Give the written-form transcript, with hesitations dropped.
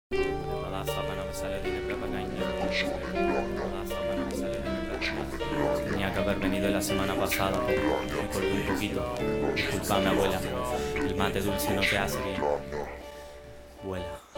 La sábana me sale de negra para la sábana me sale de negra. Tenía que haber venido la semana pasada, me corté un poquito. Disculpame, abuela, el mate dulce no te hace bien. Vuela.